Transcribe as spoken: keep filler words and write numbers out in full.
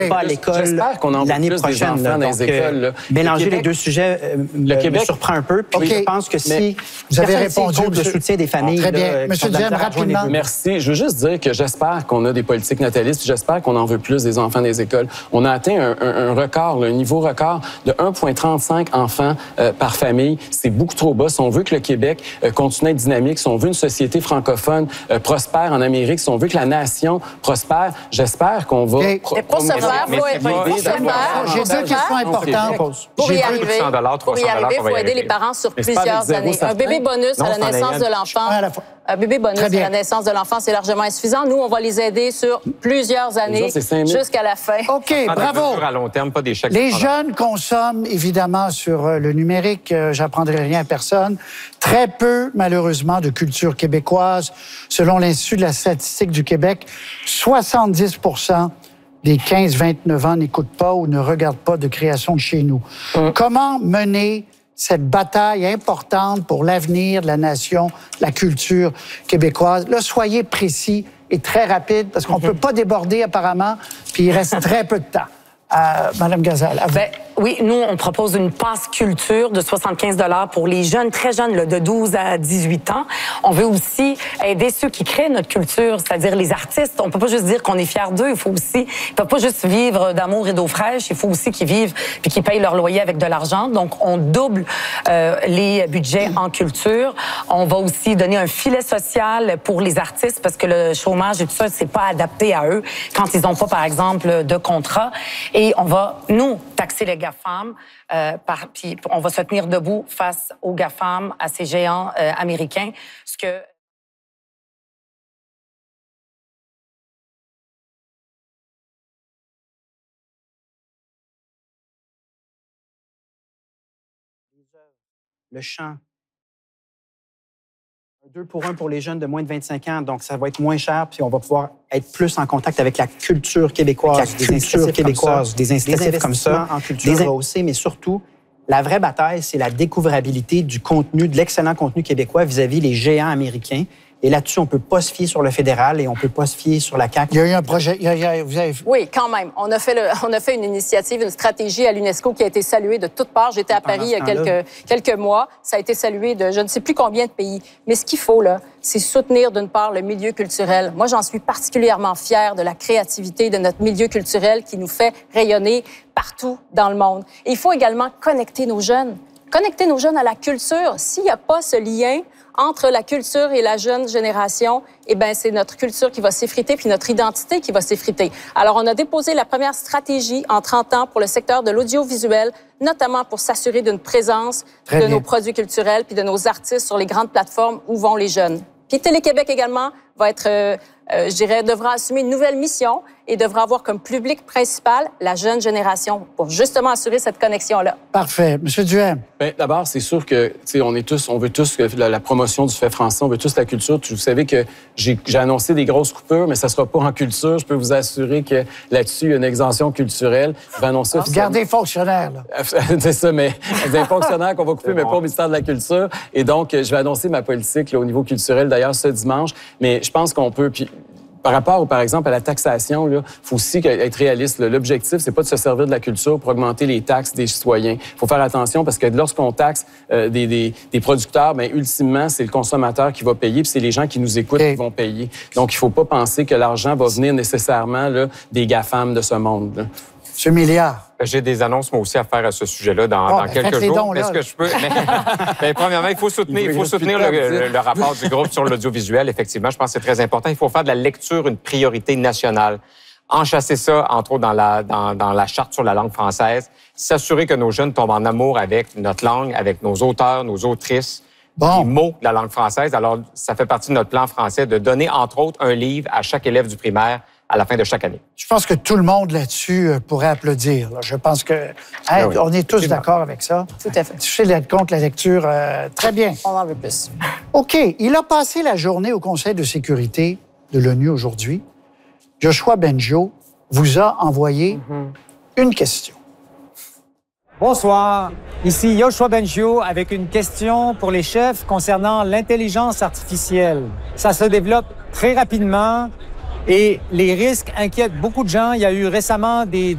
pas à l'école l'année prochaine. Là, donc, euh, mélanger Québec, les deux sujets euh, le me, Québec, me surprend un peu. Puis okay. Je pense que si vous avez répondu compte de soutien des familles... Très bien. Là, Monsieur Duhem, rapidement. Merci. Je veux juste dire que j'espère qu'on a des politiques natalistes. J'espère qu'on en veut plus des enfants des écoles. On a atteint un, un, un record, là, un niveau record de un virgule trente-cinq enfants euh, par famille. C'est beaucoup trop bas. Si on veut que le Québec euh, continue à être dynamique, si on veut une société francophone euh, prospère en Amérique, si on veut que la nation prospère, j'espère qu'on va... Okay. Mais pour ce faire, il faut... J'ai deux questions importantes. Pour y arriver, pour y arriver, il faut aider les parents sur plusieurs années. Un bébé bonus à la naissance de l'enfant, un bébé bonus à la naissance de l'enfant, c'est largement insuffisant. Nous, on va les aider sur plusieurs années jusqu'à la fin. OK, bravo. À long terme, pas des chèques. Les jeunes consomment évidemment sur le numérique. J'apprendrai rien à personne. Très peu, malheureusement, de culture québécoise. Selon l'Institut de la statistique du Québec, soixante-dix pour cent des quinze vingt-neuf ans n'écoutent pas ou ne regardent pas de création de chez nous. Mmh. Comment mener cette bataille importante pour l'avenir de la nation, la culture québécoise? Là, soyez précis et très rapide, parce qu'on ne mmh. peut pas déborder apparemment, puis il reste très peu de temps. Euh, Madame Gazal, ben, oui, nous, on propose une passe culture de soixante-quinze dollars pour les jeunes, très jeunes, là, de douze à dix-huit ans. On veut aussi aider ceux qui créent notre culture, c'est-à-dire les artistes. On peut pas juste dire qu'on est fiers d'eux, il faut aussi... Ils peuvent pas juste vivre d'amour et d'eau fraîche, il faut aussi qu'ils vivent puis qu'ils payent leur loyer avec de l'argent. Donc, on double euh, les budgets en culture. On va aussi donner un filet social pour les artistes, parce que le chômage et tout ça, c'est pas adapté à eux quand ils ont pas, par exemple, de contrat. Et Et on va, nous, taxer les GAFAM, euh, par, puis on va se tenir debout face aux GAFAM, à ces géants euh, américains, ce que... Le chant. Deux pour un pour les jeunes de moins de vingt-cinq ans, donc ça va être moins cher, puis on va pouvoir être plus en contact avec la culture québécoise, avec la des culture québécoise, des incitatifs comme ça, en culture des rehaussés, mais surtout, la vraie bataille, c'est la découvrabilité du contenu, de l'excellent contenu québécois vis-à-vis les géants américains. Et là-dessus, on ne peut pas se fier sur le fédéral et on ne peut pas se fier sur la C A Q. Il y a eu un projet... Il y a, il y a, vous avez... Oui, quand même. On a, fait le, on a fait une initiative, une stratégie à l'UNESCO qui a été saluée de toutes parts. J'étais à Paris il y a quelques, quelques mois. Ça a été salué de je ne sais plus combien de pays. Mais ce qu'il faut, là, c'est soutenir d'une part le milieu culturel. Moi, j'en suis particulièrement fière de la créativité de notre milieu culturel qui nous fait rayonner partout dans le monde. Et il faut également connecter nos jeunes. Connecter nos jeunes à la culture. S'il n'y a pas ce lien entre la culture et la jeune génération, eh bien, c'est notre culture qui va s'effriter, puis notre identité qui va s'effriter. Alors, on a déposé la première stratégie en trente ans pour le secteur de l'audiovisuel, notamment pour s'assurer d'une présence Très de bien. nos produits culturels puis de nos artistes sur les grandes plateformes où vont les jeunes. Puis Télé-Québec également va être, euh, euh, je dirais, devra assumer une nouvelle mission et devra avoir comme public principal la jeune génération pour justement assurer cette connexion-là. Parfait. Monsieur Duhem. Bien, d'abord, c'est sûr que, tu sais, on est tous, on veut tous la, la promotion du fait français, on veut tous la culture. Vous savez que j'ai annoncé des grosses coupures, mais ça sera pas en culture. Je peux vous assurer que là-dessus, il y a une exemption culturelle. Je vais annoncer ah, Gardez les fonctionnaires, là. C'est ça, mais des fonctionnaires qu'on va couper, mais bon. pas au ministère de la Culture. Et donc, je vais annoncer ma politique là, au niveau culturel, d'ailleurs, ce dimanche. Mais je pense qu'on peut... Puis, par rapport, par exemple, à la taxation, il faut aussi être réaliste. L'objectif, c'est pas de se servir de la culture pour augmenter les taxes des citoyens. Il faut faire attention parce que lorsqu'on taxe euh, des, des, des producteurs, bien, ultimement, c'est le consommateur qui va payer, puis c'est les gens qui nous écoutent okay. qui vont payer. Donc, il faut pas penser que l'argent va venir nécessairement là, des GAFAM de ce monde. Là. Monsieur Milliard. J'ai des annonces, moi aussi, à faire à ce sujet-là dans, oh, dans ben quelques jours. Est-ce que je peux? Mais, mais, premièrement, il faut soutenir, il faut soutenir le, le, le rapport du groupe sur l'audiovisuel. Effectivement, je pense que c'est très important. Il faut faire de la lecture une priorité nationale. Enchasser ça, entre autres, dans la, dans, dans la charte sur la langue française. S'assurer que nos jeunes tombent en amour avec notre langue, avec nos auteurs, nos autrices. Bon. Les mots de la langue française. Alors, ça fait partie de notre plan français de donner, entre autres, un livre à chaque élève du primaire à la fin de chaque année. Je pense que tout le monde là-dessus pourrait applaudir. Là. Je pense que hein, oui, on est tous d'accord avec ça. Tout à fait. Tu sais d'être contre la lecture, euh, très bien. On en veut plus. OK. Il a passé la journée au Conseil de sécurité de l'ONU aujourd'hui. Joshua Bengio vous a envoyé mm-hmm. une question. Bonsoir. Ici Joshua Bengio avec une question pour les chefs concernant l'intelligence artificielle. Ça se développe très rapidement. Et les risques inquiètent beaucoup de gens. Il y a eu récemment des